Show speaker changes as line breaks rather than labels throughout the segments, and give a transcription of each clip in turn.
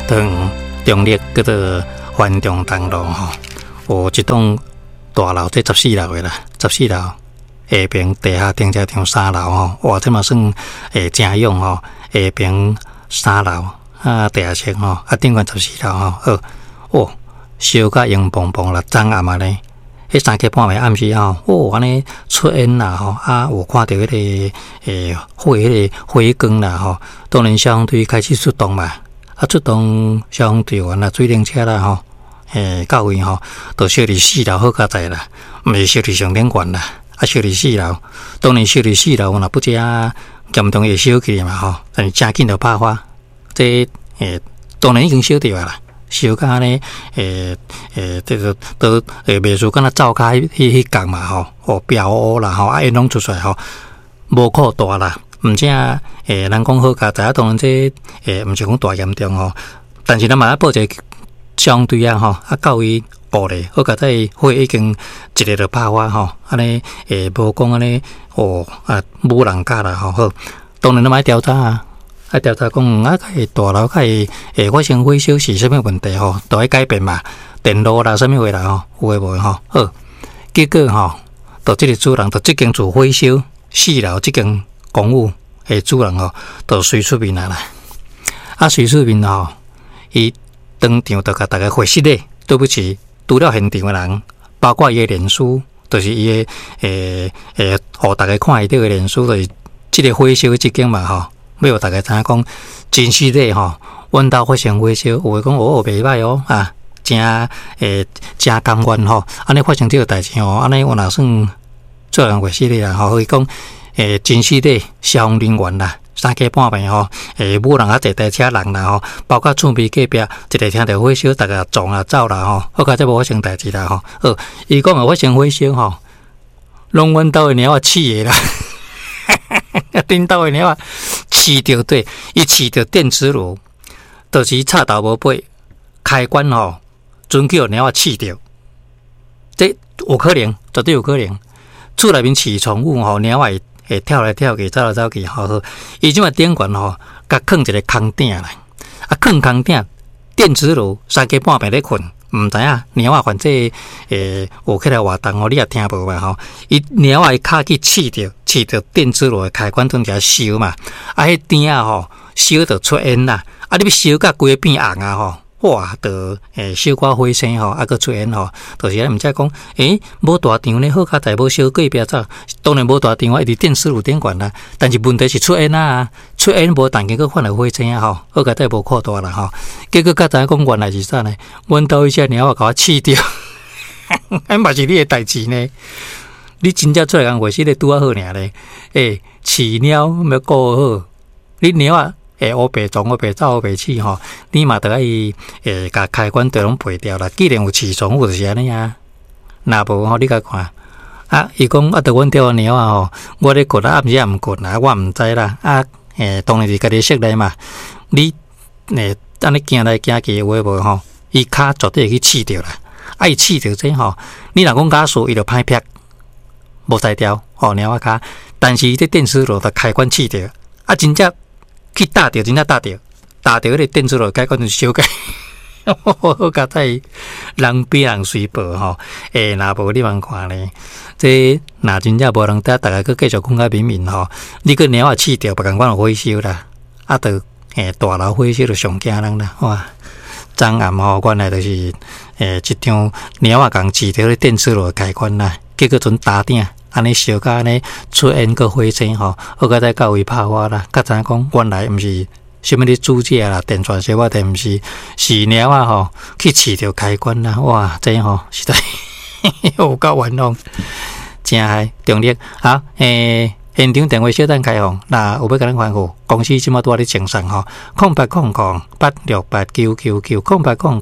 当中立叫做环中东路吼，有一栋大楼，这14楼的啦，14楼下边地下停车场3楼吼，哇，这嘛算真勇吼，下边3楼啊，地下室吼，啊，顶悬14楼吼，好，哦，烧甲荧光棒啦，昨暗啊呢，迄3更半暝暗时吼，哦，安尼出烟啦吼，啊，有看到迄个火光啦吼，当然消防队开始出动嘛。啊，出动消防队员啦、水灵车啦吼，到位吼，都烧伫4楼好佳哉啦，毋是烧伫上顶悬啦，啊烧伫4楼，当然烧伫4楼若不只严重会烧起嘛吼，但是真紧就爆发，这当然已经烧掉啦，烧甲呢这个都袂输敢若灶骹迄角嘛吼，哦标乌啦吼，啊烟拢出来吼，无可大啦。毋正人讲好佳哉，当然这毋是讲大严重吼，但是咱嘛要报一个消防队啊吼，啊到位报咧，好佳哉火已经一个就爆发吼，安尼无讲安尼哦啊无人家啦吼，好，当然咱嘛要调查啊，啊调查讲啊大楼较会发生火烧是啥物问题吼，都要改变嘛，电路啦啥物话啦吼，有诶无吼，好，结果吼，到即个主人到即间厝火烧4楼即间。公务主人吼，就随出面啦，啊随出面吼，伊当场就甲大家回息咧，对不起，除了现场的人，包括伊的脸书，就是伊的互大家看伊这个脸书，就是即个火烧即间嘛吼，要互大家知影讲真实咧吼，阮兜发生火烧，有诶讲哦袂歹哦啊，真真甘愿吼，安尼发生这个代志吼，安尼我若算做人回息咧啦吼，可以讲。真实的消防人员啦，3更半暝吼，无人啊坐台车人啦吼，包括厝边隔壁一个听到火烧，大家撞啊走啦吼，好佳哉无发生代志啦吼。好，伊讲有发生火烧吼，拢阮兜的猫仔饲的啦，恁兜的猫仔饲着对，伊饲着电磁炉，就是插头无背，开关吼，准叫猫仔饲着，这有可能，绝对有可能。厝内面饲宠物吼，猫仔会跳来跳去，走来走去，吼，伊即马顶悬吼，甲放一个空顶啦，啊，放空顶，电磁炉3更半暝咧困，毋知影猫仔反正有起来活动吼，你也听无嘛吼，伊猫仔骹去饲着电磁炉的开关顿伫遐烧嘛，啊，迄顶啊吼，烧着出烟啦，啊，你要烧甲规变红啊吼。哇，就烧挂火星吼，啊，佮出烟吼，就是咱毋知讲，无大场咧，好佳哉无烧过壁走，当然无大场啊，一直电磁炉顶悬啦。但是问题是出烟啊，出烟无但见佮换来火星啊吼，好佳哉无扩大啦吼。结果较早讲原来是啥呢？阮兜一只猫仔甲我饲掉，迄嘛是你的代志呢。你真正出来讲话是咧拄啊好尔咧，饲猫要顾好，你猫仔。乌白撞乌白走乌白去吼，你嘛得爱甲开关都拢赔掉啦。既然有饲宠物就是安尼啊，若无吼你甲看啊，伊讲啊，着阮钓猫啊吼，我咧困啊，暗时也毋困啦，我毋知啦啊，当然是家己室内嘛。你安尼行来行去有诶无吼，伊骹绝对会去饲着啦。啊，伊饲着这吼，你若讲假使伊着歹劈，无才调吼猫仔骹，但是这电磁炉的开关饲着啊，真正。去打着，真正打着迄个电磁炉开关就烧开，好佳哉，人比人随报吼。若无你茫看咧，这若真正无人搭，大家佮继续讲较明明吼。你个猫仔饲着，别共款有火烧啦，啊，着大楼火烧就上惊人啦，哇！昨暗吼，原来就是一张猫仔共饲着咧电磁炉开关啦，结果阵打顶。安尼烧甲安尼出烟个火星吼，好佳哉到位拍花啦。较早讲原来毋是什么咧主架啦、电传小我哋毋是猫仔吼去饲着开关啦。哇，这吼实在有够冤枉，真嗨重力好现场电话小等开放，那有要甲咱吩咐，公司即马拄仔咧清算吼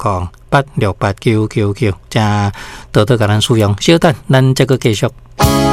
，0800868999，0800868999，真多多甲咱使用，小等咱再个继续。